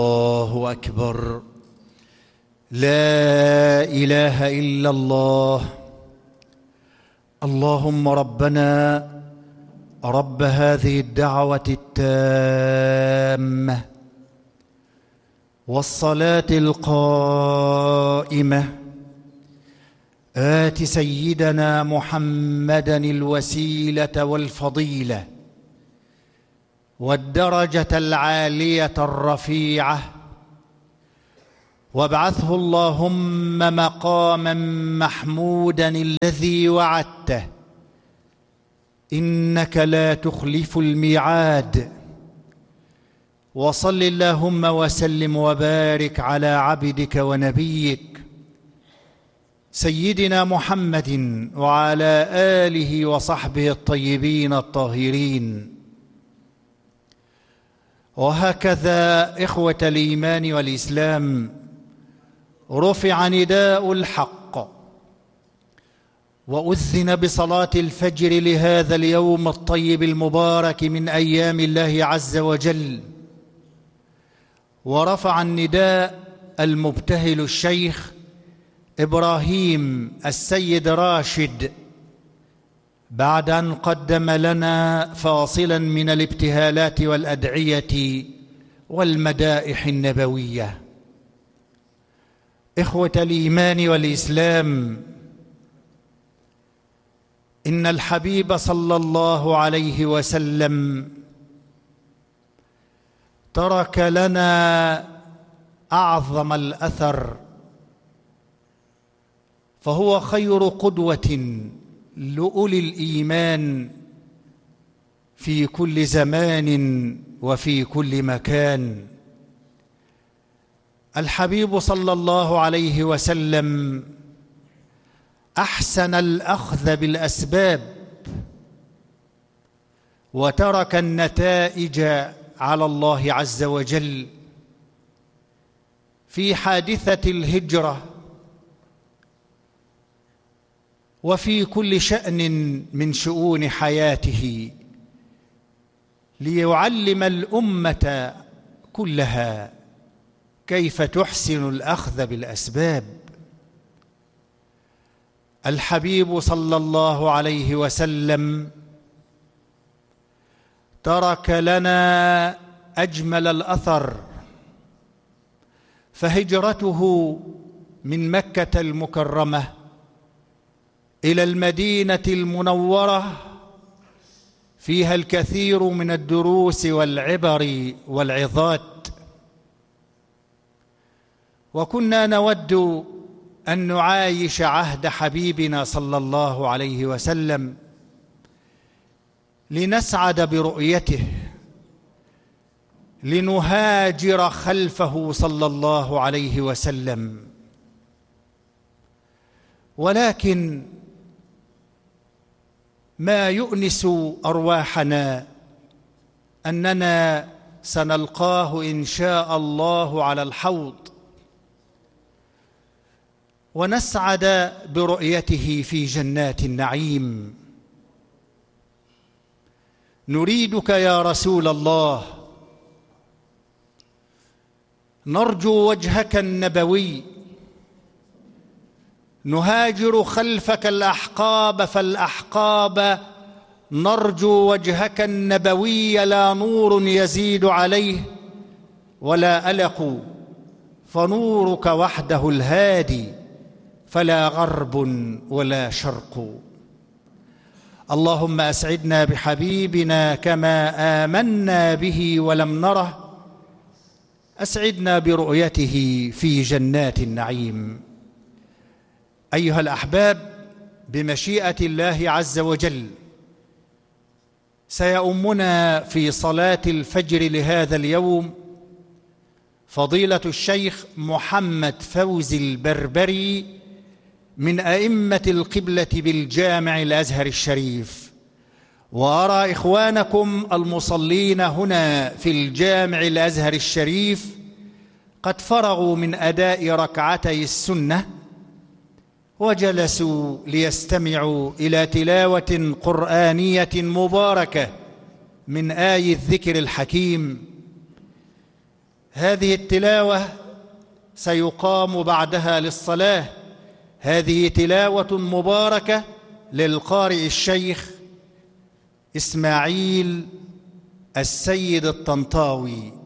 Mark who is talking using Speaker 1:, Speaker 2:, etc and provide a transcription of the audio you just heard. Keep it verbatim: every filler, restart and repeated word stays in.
Speaker 1: الله أكبر. لا إله إلا الله. اللهم ربنا رب هذه الدعوة التامة والصلاة القائمة آت سيدنا محمدًا الوسيلة والفضيلة والدرجة العالية الرفيعة، وابعثه اللهم مقاماً محموداً الذي وعدته، إنك لا تخلف الميعاد. وصل اللهم وسلم وبارك على عبدك ونبيك سيدنا محمد وعلى آله وصحبه الطيبين الطاهرين. وهكذا إخوة الإيمان والإسلام رفع نداء الحق وأذن بصلاة الفجر لهذا اليوم الطيب المبارك من أيام الله عز وجل، ورفع النداء المبتهل الشيخ إبراهيم السيد راشد بعد أن قدم لنا فاصلا من الابتهالات والأدعية والمدائح النبوية. إخوة الإيمان والإسلام، إن الحبيب صلى الله عليه وسلم ترك لنا أعظم الأثر، فهو خير قدوة لأولي الإيمان في كل زمان وفي كل مكان. الحبيب صلى الله عليه وسلم أحسن الأخذ بالأسباب وترك النتائج على الله عز وجل. في حادثة الهجرة وفي كل شأن من شؤون حياته ليعلم الأمة كلها كيف تحسن الأخذ بالأسباب. الحبيب صلى الله عليه وسلم ترك لنا أجمل الأثر، فهجرته من مكة المكرمة إلى المدينة المنورة فيها الكثير من الدروس والعبر والعظات، وكنا نود أن نعايش عهد حبيبنا صلى الله عليه وسلم لنسعد برؤيته، لنهاجر خلفه صلى الله عليه وسلم. ولكن ما يؤنس أرواحنا أننا سنلقاه إن شاء الله على الحوض، ونسعد برؤيته في جنات النعيم. نريدك يا رسول الله، نرجو وجهك النبوي، نهاجر خلفك الأحقاب فالأحقاب، نرجو وجهك النبوي لا نور يزيد عليه ولا ألق، فنورك وحده الهادي فلا غرب ولا شرق. اللهم أسعدنا بحبيبنا كما آمنا به ولم نره، أسعدنا برؤيته في جنات النعيم. أيها الأحباب، بمشيئة الله عز وجل سيؤمنا في صلاة الفجر لهذا اليوم فضيلة الشيخ محمد فوزي البربري من أئمة القبلة بالجامع الأزهر الشريف. وأرى إخوانكم المصلين هنا في الجامع الأزهر الشريف قد فرغوا من أداء ركعتي السنة وجلسوا ليستمعوا إلى تلاوة قرآنية مباركة من آي الذكر الحكيم. هذه التلاوة سيقام بعدها للصلاة. هذه تلاوة مباركة للقارئ الشيخ إسماعيل السيد الطنطاوي.